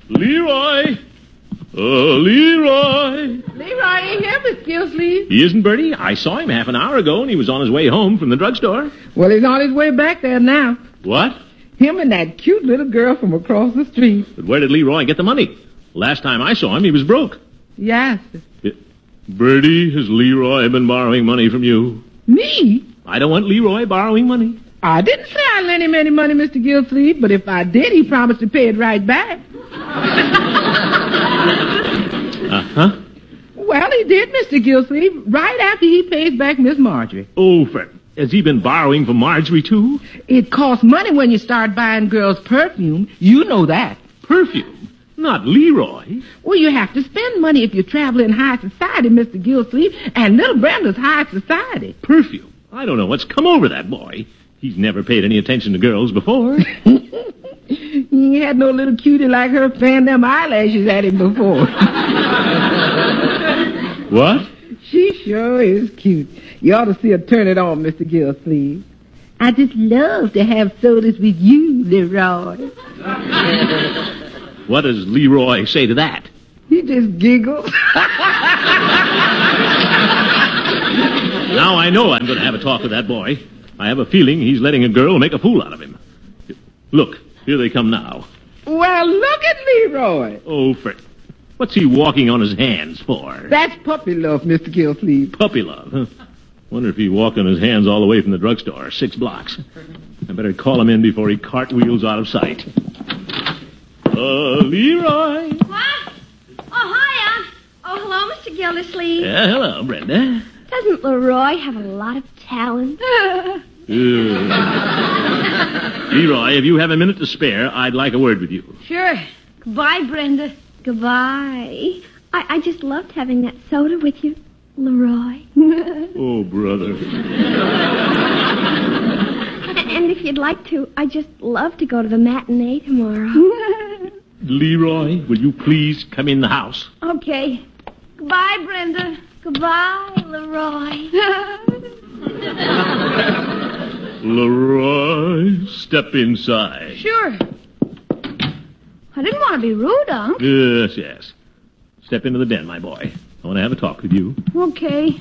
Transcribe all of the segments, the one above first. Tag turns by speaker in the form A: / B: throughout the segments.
A: Leroy! Oh, Leroy!
B: Leroy ain't here, Miss Gilsleeve.
A: He isn't, Bertie? I saw him half an hour ago, and he was on his way home from the drugstore.
B: Well, he's on his way back there now.
A: What?
B: Him and that cute little girl from across the street.
A: But where did Leroy get the money? Last time I saw him, he was broke.
B: Yes.
A: Bertie, has Leroy been borrowing money from you?
B: Me?
A: I don't want Leroy borrowing money.
B: I didn't say I lent him any money, Mr. Gilsleeve, but if I did, he promised to pay it right back.
A: Uh-huh.
B: Well, he did, Mr. Gilsleeve, right after he pays back Miss Marjorie.
A: Oh, has he been borrowing from Marjorie, too?
B: It costs money when you start buying girls' perfume. You know that.
A: Perfume? Not Leroy.
B: Well, you have to spend money if you travel in high society, Mr. Gilsleeve, and little Brenda's high society.
A: Perfume? I don't know what's come over that boy. He's never paid any attention to girls before.
B: He had no little cutie like her fan them eyelashes at him before.
A: What?
B: She sure is cute. You ought to see her turn it on, Mr. Gilsleeve. I just love to have sodas with you, Leroy.
A: What does Leroy say to that?
B: He just giggles.
A: Now I know I'm going to have a talk with that boy. I have a feeling he's letting a girl make a fool out of him. Look, here they come now.
B: Well, look at Leroy.
A: Oh, what's he walking on his hands for?
B: That's puppy love, Mr. Gilsleeve.
A: Puppy love, huh? Wonder if he walked on his hands all the way from the drugstore, 6 blocks. I better call him in before he cartwheels out of sight. Leroy.
C: What? Oh, hiya. Oh, hello, Mr. Gildersleeve.
A: Hello, Brenda.
C: Doesn't Leroy have a lot of talent?
A: Leroy, if you have a minute to spare, I'd like a word with you.
C: Sure. Goodbye, Brenda. Goodbye. I just loved having that soda with you, Leroy.
A: Oh, brother.
C: And if you'd like to, I'd just love to go to the matinee tomorrow.
A: Leroy, will you please come in the house?
C: Okay. Goodbye, Brenda. Goodbye, Leroy.
A: Leroy, step inside.
C: Sure. I didn't want to be rude, Unc.
A: Yes. Step into the den, my boy. I want to have a talk with you.
C: Okay.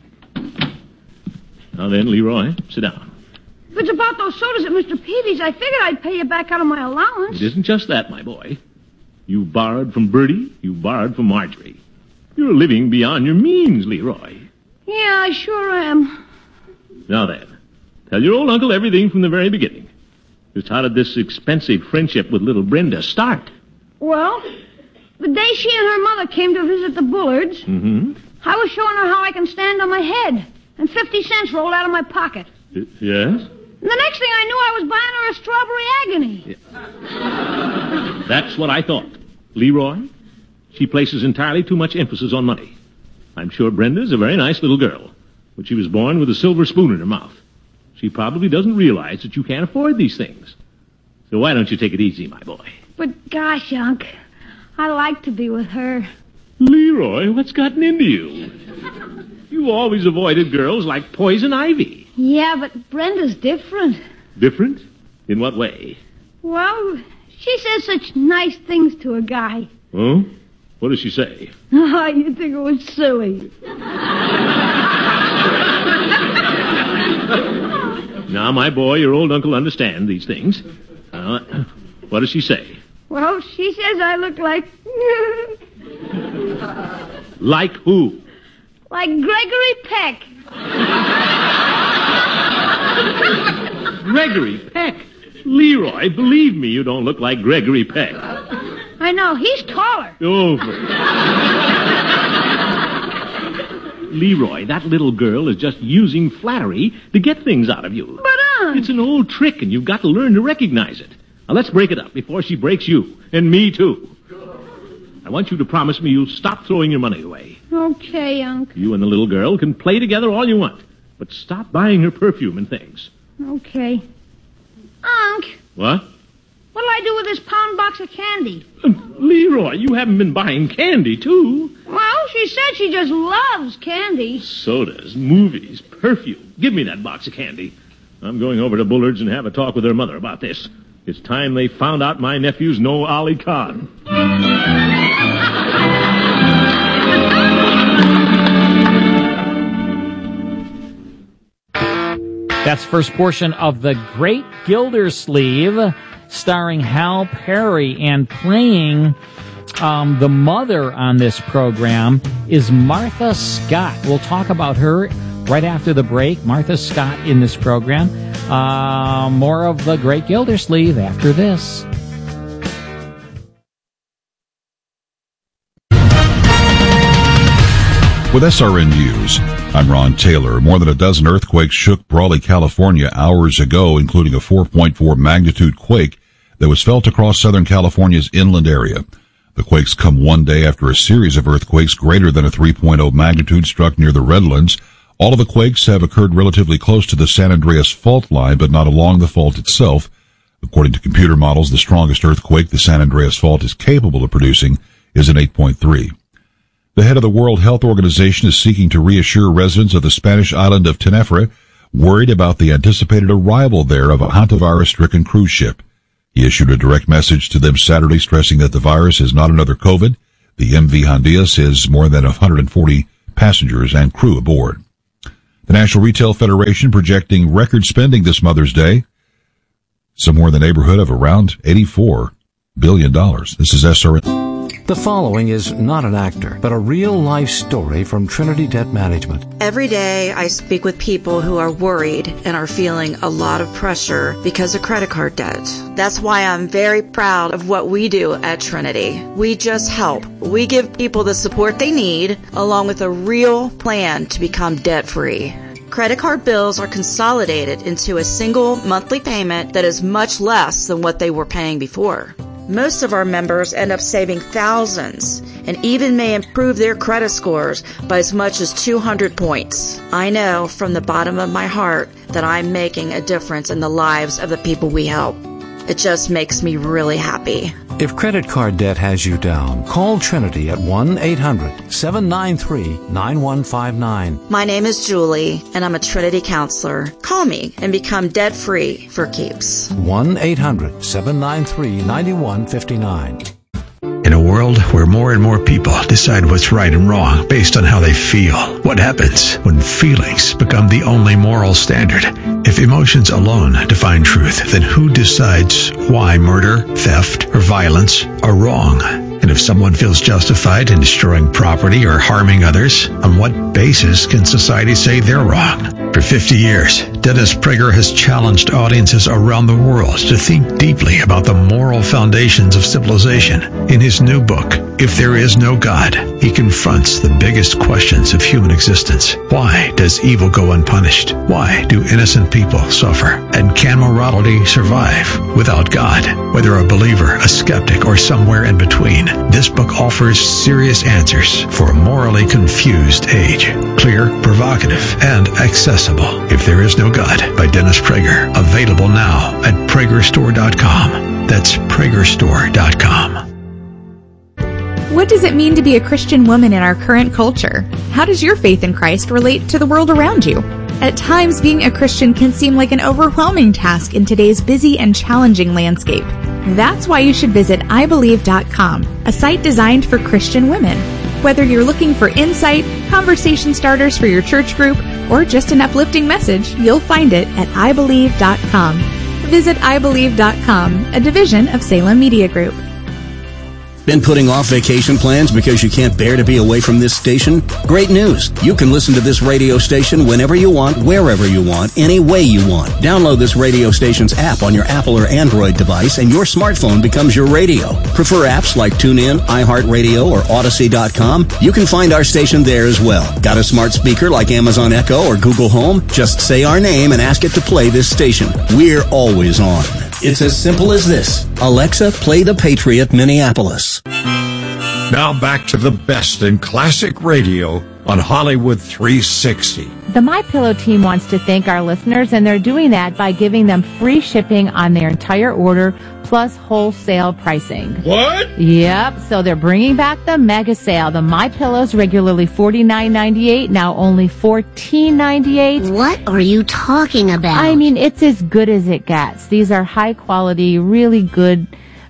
A: Now then, Leroy, sit down.
C: If it's about those sodas at Mr. Peavy's, I figured I'd pay you back out of my allowance.
A: It isn't just that, my boy. You borrowed from Bertie. You borrowed from Marjorie. You're living beyond your means, Leroy.
C: Yeah, I sure am.
A: Now then, tell your old uncle everything from the very beginning. Just how did this expensive friendship with little Brenda start?
C: Well, the day she and her mother came to visit the Bullards, I was showing her how I can stand on my head, and 50 cents rolled out of my pocket.
A: Yes?
C: And the next thing I knew, I was buying her a strawberry agony.
A: That's what I thought. Leroy, she places entirely too much emphasis on money. I'm sure Brenda's a very nice little girl, but she was born with a silver spoon in her mouth. She probably doesn't realize that you can't afford these things. So why don't you take it easy, my boy?
C: But gosh, Unc, I like to be with her.
A: Leroy, what's gotten into you? You always avoided girls like poison ivy.
C: Yeah, but Brenda's different.
A: Different? In what way?
C: Well, she says such nice things to a guy.
A: Oh? What does she say?
C: Oh, you'd think it was silly.
A: Now, my boy, your old uncle understands these things. What does she say?
C: Well, she says I look like...
A: Like who?
C: Like Gregory Peck.
A: Gregory Peck? Leroy, believe me, you don't look like Gregory Peck.
C: I know, he's taller.
A: Leroy, that little girl is just using flattery to get things out of you.
C: But,
A: It's an old trick, and you've got to learn to recognize it. Now, let's break it up before she breaks you, and me, too. I want you to promise me you'll stop throwing your money away.
C: Okay, Unc.
A: You and the little girl can play together all you want, but stop buying her perfume and things.
C: Okay. Unc.
A: What?
C: What'll I do with this pound box of candy?
A: Leroy, you haven't been buying candy, too.
C: Well, she said she just loves candy.
A: Sodas, movies, perfume. Give me that box of candy. I'm going over to Bullard's and have a talk with her mother about this. It's time they found out my nephew's no Ollie Khan.
D: That's the first portion of The Great Gildersleeve, starring Hal Perry, and playing the mother on this program is Martha Scott. We'll talk about her right after the break. Martha Scott in this program. More of The Great Gildersleeve after this.
E: With SRN News, I'm Ron Taylor. More than a dozen earthquakes shook Brawley, California hours ago, including a 4.4 magnitude quake that was felt across Southern California's inland area. The quakes come one day after a series of earthquakes greater than a 3.0 magnitude struck near the Redlands. All of the quakes have occurred relatively close to the San Andreas fault line, but not along the fault itself. According to computer models, the strongest earthquake the San Andreas fault is capable of producing is an 8.3. The head of the World Health Organization is seeking to reassure residents of the Spanish island of Tenerife worried about the anticipated arrival there of a hantavirus-stricken cruise ship. He issued a direct message to them Saturday stressing that the virus is not another COVID. The MV Hondias has more than 140 passengers and crew aboard. The National Retail Federation projecting record spending this Mother's Day, somewhere in the neighborhood of around $84 billion. This is SRN.
F: The following is not an actor, but a real-life story from Trinity Debt Management.
G: Every day I speak with people who are worried and are feeling a lot of pressure because of credit card debt. That's why I'm very proud of what we do at Trinity. We just help. We give people the support they need, along with a real plan to become debt-free. Credit card bills are consolidated into a single monthly payment that is much less than what they were paying before. Most of our members end up saving thousands and even may improve their credit scores by as much as 200 points. I know from the bottom of my heart that I'm making a difference in the lives of the people we help. It just makes me really happy.
F: If credit card debt has you down, call Trinity at 1-800-793-9159.
G: My name is Julie, and I'm a Trinity counselor. Call me and become debt-free for keeps.
F: 1-800-793-9159.
H: In a world where more and more people decide what's right and wrong based on how they feel, what happens when feelings become the only moral standard? If emotions alone define truth, then who decides why murder, theft, or violence are wrong? And if someone feels justified in destroying property or harming others, on what basis can society say they're wrong? For 50 years, Dennis Prager has challenged audiences around the world to think deeply about the moral foundations of civilization. In his new book, If There Is No God, he confronts the biggest questions of human existence. Why does evil go unpunished? Why do innocent people suffer? And can morality survive without God? Whether a believer, a skeptic, or somewhere in between, this book offers serious answers for a morally confused age. Clear, provocative, and accessible. If There Is No God by Dennis Prager. Available now at PragerStore.com. That's PragerStore.com.
I: What does it mean to be a Christian woman in our current culture? How does your faith in Christ relate to the world around you? At times, being a Christian can seem like an overwhelming task in today's busy and challenging landscape. That's why you should visit iBelieve.com, a site designed for Christian women. Whether you're looking for insight, conversation starters for your church group, or just an uplifting message, you'll find it at iBelieve.com. Visit iBelieve.com, a division of Salem Media Group.
J: Been putting off vacation plans because you can't bear to be away from this station? Great news! You can listen to this radio station whenever you want, wherever you want, any way you want. Download this radio station's app on your Apple or Android device and your smartphone becomes your radio. Prefer apps like TuneIn, iHeartRadio, or Odyssey.com? You can find our station there as well. Got a smart speaker like Amazon Echo or Google Home? Just say our name and ask it to play this station. We're always on. It's as simple as this. Alexa, play the Patriot Minneapolis.
K: Now back to the best in classic radio on Hollywood 360.
L: The MyPillow team wants to thank our listeners, and they're doing that by giving them free shipping on their entire order, plus wholesale pricing.
K: What?
L: Yep, so they're bringing back the mega sale. The MyPillows, regularly $49.98, now only $14.98.
M: What are you talking about?
L: I mean, it's as good as it gets. These are high quality, really good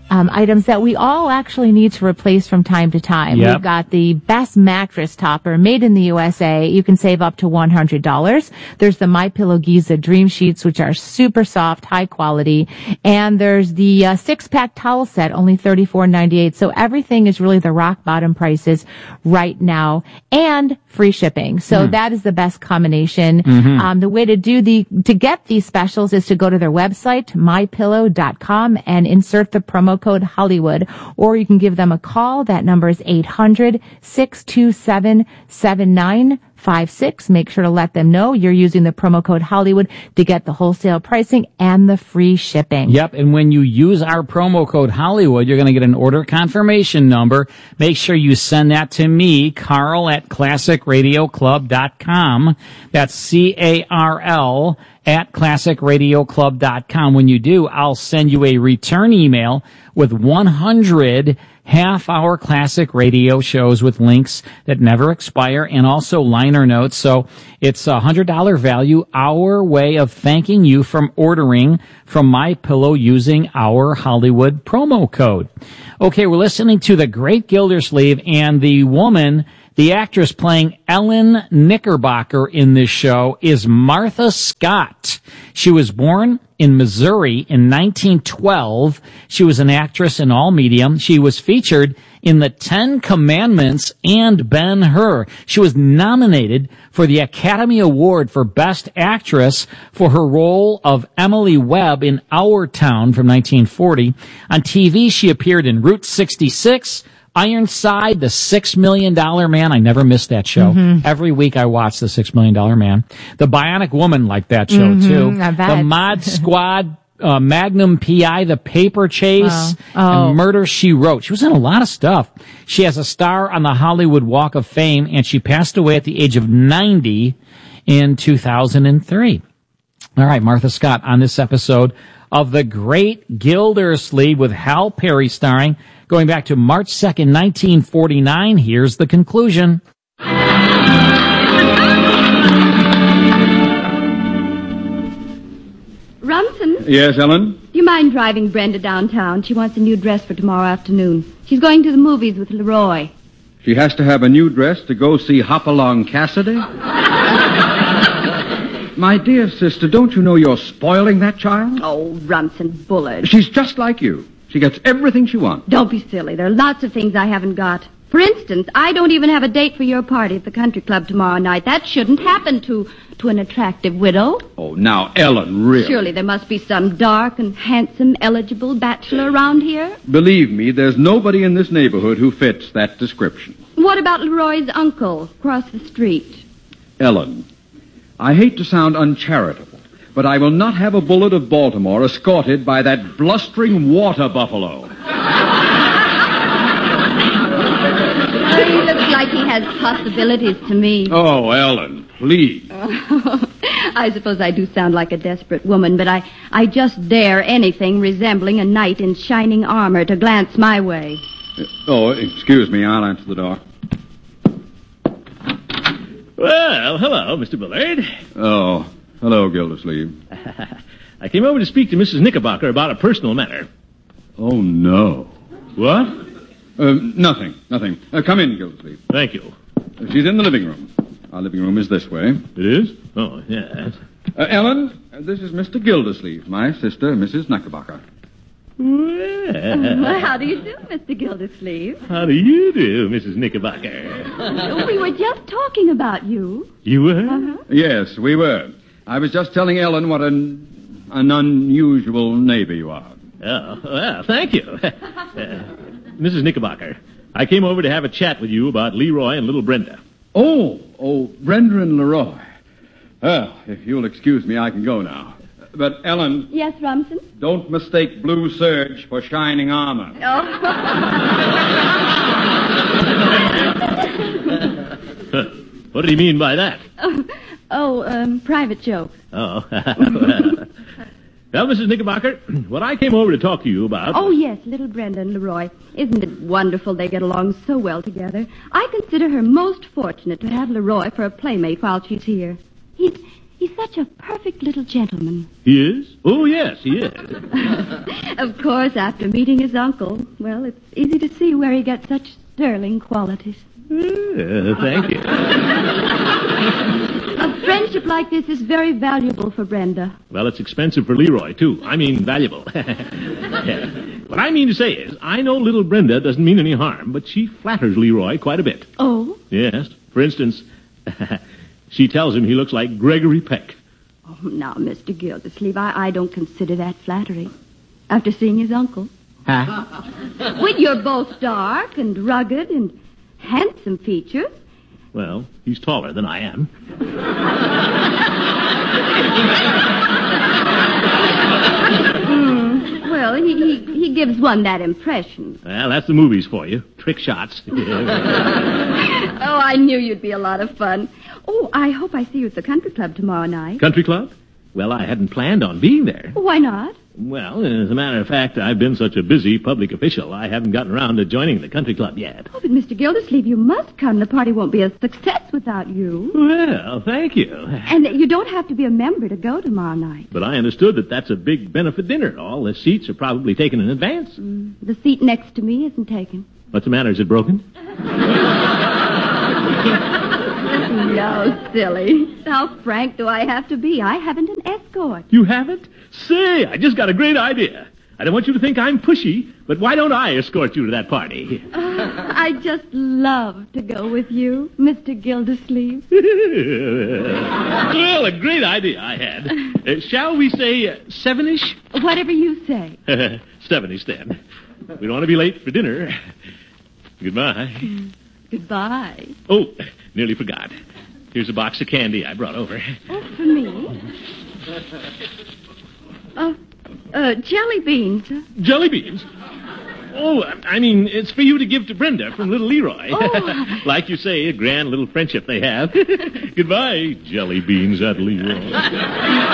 L: items that we all actually need to replace from time to time.
D: Yep.
L: We've got the best mattress topper made in the USA. You can save up to $100. There's the MyPillow Giza Dream Sheets, which are super soft, high quality. And there's the 6-pack towel set, only $34.98. So everything is really the rock bottom prices right now, and free shipping. So that is the best combination. The way to get these specials is to go to their website, mypillow.com, and insert the promo code Hollywood, or you can give them a call. That number is 800-627-7956. Make sure to let them know you're using the promo code Hollywood to get the wholesale pricing and the free shipping.
D: Yep, and when you use our promo code Hollywood, you're going to get an order confirmation number. Make sure you send that to me, Carl at ClassicRadioClub.com. That's CARL at ClassicRadioClub.com. When you do, I'll send you a return email with 100 half-hour classic radio shows with links that never expire, and also liner notes. So it's $100 value, our way of thanking you from ordering from MyPillow using our Hollywood promo code. Okay, we're listening to The Great Gildersleeve, and the actress playing Ellen Knickerbocker in this show is Martha Scott. She was born in Missouri in 1912. She was an actress in all media. She was featured in The 10 Commandments and Ben-Hur. She was nominated for the Academy Award for Best Actress for her role of Emily Webb in Our Town from 1940. On TV, she appeared in Route 66, Ironside, The $6 Million Man. I never missed that show. Every week I watch The $6 Million Man. The Bionic Woman liked that show, too.
L: I bet.
D: The Mod Squad, Magnum P.I., The Paper Chase, and Murder, She Wrote. She was in a lot of stuff. She has a star on the Hollywood Walk of Fame, and she passed away at the age of 90 in 2003. All right, Martha Scott on this episode of The Great Gildersleeve with Hal Perry starring. Going back to March 2nd, 1949, here's the conclusion.
M: Rumson?
N: Yes, Ellen?
M: Do you mind driving Brenda downtown? She wants a new dress for tomorrow afternoon. She's going to the movies with Leroy.
N: She has to have a new dress to go see Hopalong Cassidy? My dear sister, don't you know you're spoiling that child?
M: Oh, Rumson Bullard.
N: She's just like you. She gets everything she wants.
M: Don't be silly. There are lots of things I haven't got. For instance, I don't even have a date for your party at the country club tomorrow night. That shouldn't happen to an attractive widow.
N: Oh, now, Ellen, really?
M: Surely there must be some dark and handsome, eligible bachelor around here.
N: Believe me, there's nobody in this neighborhood who fits that description.
M: What about Leroy's uncle across the street?
N: Ellen, I hate to sound uncharitable, but I will not have a bullet of Baltimore escorted by that blustering water buffalo.
M: He looks like he has possibilities to me.
N: Oh, Ellen, please.
M: I suppose I do sound like a desperate woman, but I just dare anything resembling a knight in shining armor to glance my way.
N: Oh, excuse me, I'll answer the door.
A: Well, hello, Mr. Bullard.
N: Oh, hello, Gildersleeve.
A: I came over to speak to Mrs. Knickerbocker about a personal matter.
N: Oh, no.
A: What?
N: Nothing. Come in, Gildersleeve.
A: Thank you.
N: She's in the living room. Our living room is this way.
A: It is? Oh, yes.
N: Ellen, this is Mr. Gildersleeve, my sister, Mrs. Knickerbocker.
A: Well,
M: how do you do, Mr. Gildersleeve?
A: How do you do, Mrs. Knickerbocker?
M: We were just talking about you.
A: You were?
M: Uh-huh.
N: Yes, we were. I was just telling Ellen what an unusual neighbor you are.
A: Oh, well, thank you. Mrs. Knickerbocker, I came over to have a chat with you about Leroy and little Brenda.
N: Oh, Brenda and Leroy. Well, if you'll excuse me, I can go now. But, Ellen...
M: Yes, Rumson?
N: Don't mistake blue serge for shining armor.
A: What did he mean by that?
M: Private joke.
A: Oh, well, Mrs. Knickerbocker, what I came over to talk to you about...
M: Oh, yes, little Brenda and Leroy. Isn't it wonderful they get along so well together? I consider her most fortunate to have Leroy for a playmate while she's here. He's He's such a perfect little gentleman.
A: He is? Oh, yes, he is.
M: Of course, after meeting his uncle, well, it's easy to see where he gets such sterling qualities.
A: Thank you.
M: A friendship like this is very valuable for Brenda.
A: Well, it's expensive for Leroy, too. I mean, valuable. What I mean to say is, I know little Brenda doesn't mean any harm, but she flatters Leroy quite a bit.
M: Oh?
A: Yes. For instance, she tells him he looks like Gregory Peck.
M: Oh, now, Mr. Gildersleeve, I don't consider that flattery. After seeing his uncle.
A: Huh?
M: Well, you're both dark and rugged and handsome features.
A: Well, he's taller than I am.
M: Well, he gives one that impression.
A: Well, that's the movies for you. Trick shots.
M: Oh, I knew you'd be a lot of fun. Oh, I hope I see you at the country club tomorrow night.
A: Country club? Well, I hadn't planned on being there.
M: Why not?
A: Well, as a matter of fact, I've been such a busy public official, I haven't gotten around to joining the country club yet.
M: Oh, but Mr. Gildersleeve, you must come. The party won't be a success without you.
A: Well, thank you.
M: And you don't have to be a member to go tomorrow night.
A: But I understood that that's a big benefit dinner. All the seats are probably taken in advance.
M: The seat next to me isn't taken.
A: What's the matter? Is it broken?
M: No, silly. How frank do I have to be? I haven't an escort.
A: You haven't? Say, I just got a great idea. I don't want you to think I'm pushy, but why don't I escort you to that party?
M: I just love to go with you, Mr. Gildersleeve.
A: Well, a great idea I had. Shall we say 7-ish?
M: Whatever you say.
A: 7-ish then. We don't want to be late for dinner. Goodbye.
M: Goodbye.
A: Oh, nearly forgot. Here's a box of candy I brought over.
M: Oh, for me? Jelly beans.
A: Jelly beans? Oh, I mean, it's for you to give to Brenda from little Leroy.
M: Oh.
A: Like you say, a grand little friendship they have. Goodbye, jelly beans at Leroy.